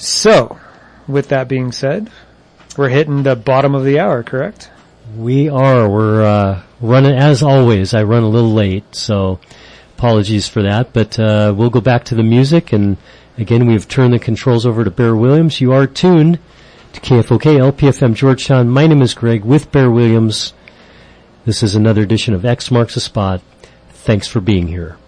So, with that being said, we're hitting the bottom of the hour, correct? We are. We're running, as always, I run a little late, so apologies for that. But we'll go back to the music, and again, we've turned the controls over to Bear Williams. You are tuned to KFOK, LPFM Georgetown. My name is Greg with Bear Williams. This is another edition of X Marks the Spot. Thanks for being here.